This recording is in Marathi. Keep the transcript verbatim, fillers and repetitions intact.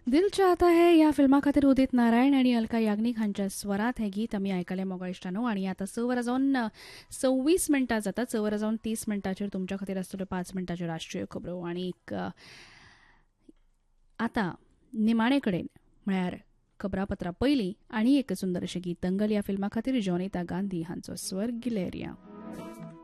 दिल चाहता है ह्या फिल्मा खातीर उदित नारायण आणि अलका याग्निक हांच्या स्वरात हे गीत आमी आयकले मोगा इश्टानो. आणि आता स वरां जावन सव्वीस मिनटां जातात. स वरां जावन तीस मिनटांचेर तुमच्या खातीर आसतल्यो पांच मिनटांच्यो राष्ट्रीय खबरो. आणि आतां निमाणे कडेन म्हळ्यार खबरापत्रा पयलीं आनी एक सुंदर अशें गीत दंगल ह्या फिल्मा खातीर जॉनिता गांधी हांचो स्वर गिलेरिया.